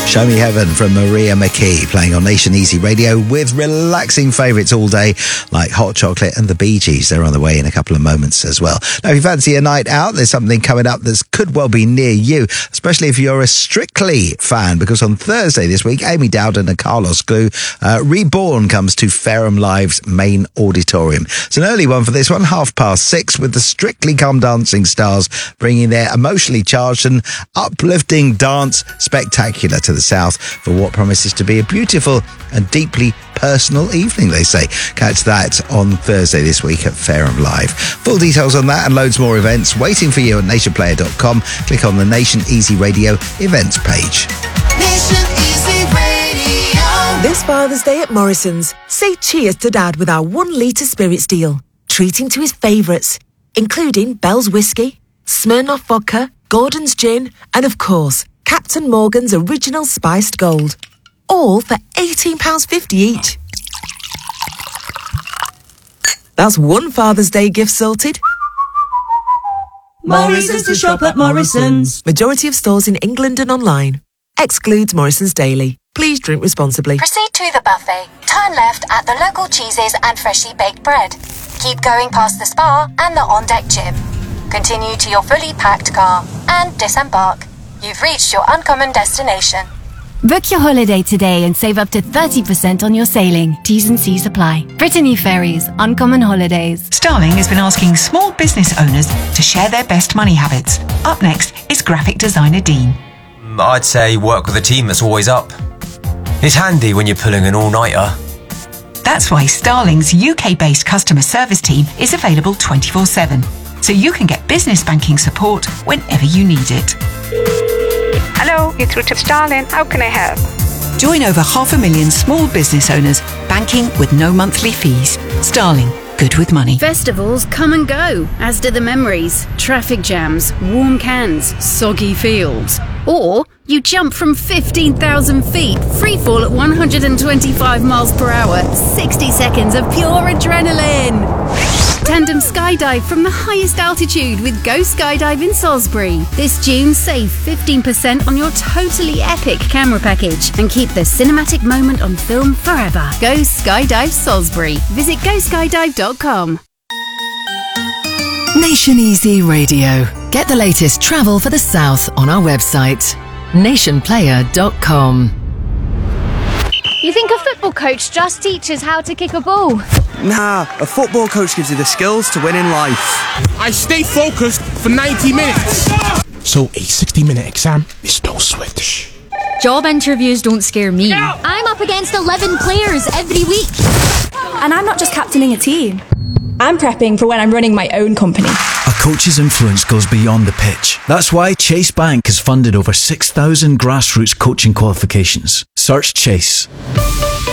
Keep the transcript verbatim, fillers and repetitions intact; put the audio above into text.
Show Me Heaven from Maria McKee, playing on Nation Easy Radio with relaxing favourites all day like Hot Chocolate and the Bee Gees. They're on the way in a couple of moments as well. Now, if you fancy a night out, there's something coming up that could well be near you, especially if you're a Strictly fan, because on Thursday this week, Amy Dowden and Carlos Glue, uh, Reborn comes to Fareham Live's main auditorium. It's an early one for this one, half past six, with the Strictly Come Dancing stars bringing their emotionally charged and uplifting dance spectacular to the south for what promises to be a beautiful and deeply personal evening, they say. Catch that on Thursday this week at Fareham Live. Full details on that and loads more events waiting for you at nation player dot com. Click on the Nation Easy Radio events page. Nation Easy Radio. This Father's Day at Morrison's, say cheers to Dad with our one litre spirits deal. Treat him to his favourites, including Bell's Whiskey, Smirnoff Vodka, Gordon's Gin, and of course, Captain Morgan's Original Spiced Gold. All for eighteen pounds fifty each. That's one Father's Day gift sorted. Morrison's to shop at Morrison's. Majority of stores in England and online. Excludes Morrison's Daily. Please drink responsibly. Proceed to the buffet. Turn left at the local cheeses and freshly baked bread. Keep going past the spa and the on-deck gym. Continue to your fully packed car and disembark. You've reached your uncommon destination. Book your holiday today and save up to thirty percent on your sailing. T's and C's apply. Brittany Ferries, Uncommon Holidays. Starling has been asking small business owners to share their best money habits. Up next is graphic designer Dean. I'd say work with a team that's always up. It's handy when you're pulling an all-nighter. That's why Starling's U K-based customer service team is available twenty-four seven, so you can get business banking support whenever you need it. Hello, you're through to Starling. How can I help? Join over half a million small business owners banking with no monthly fees. Starling, good with money. Festivals come and go, as do the memories, traffic jams, warm cans, soggy fields. Or you jump from fifteen thousand feet, free fall at one hundred twenty-five miles per hour, sixty seconds of pure adrenaline. Tandem skydive from the highest altitude with Go Skydive in Salisbury. This June, save fifteen percent on your totally epic camera package and keep the cinematic moment on film forever. Go Skydive Salisbury. Visit go skydive dot com. Nation Easy Radio. Get the latest travel for the south on our website, nation player dot com. You think a football coach just teaches how to kick a ball? Nah, a football coach gives you the skills to win in life. I stay focused for ninety minutes. So a sixty minute exam is no sweat. Job interviews don't scare me. I'm up against eleven players every week. And I'm not just captaining a team. I'm prepping for when I'm running my own company. A coach's influence goes beyond the pitch. That's why Chase Bank has funded over six thousand grassroots coaching qualifications. Search Chase.